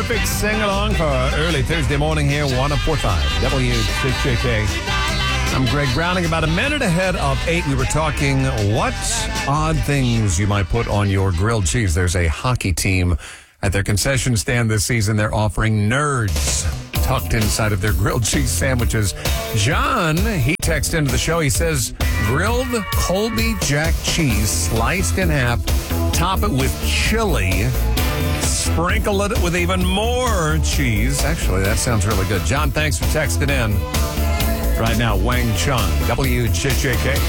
perfect sing-along for early Thursday morning here, 104.5 WCJK. I'm Greg Browning. About a minute ahead of 8, we were talking what odd things you might put on your grilled cheese. There's a hockey team at their concession stand this season. They're offering nerds tucked inside of their grilled cheese sandwiches. John, he texted into the show. He says, grilled Colby Jack cheese sliced in half, top it with chili, sprinkle it with even more cheese. Actually, that sounds really good. John, thanks for texting in. Right now, Wang Chung, WJJK.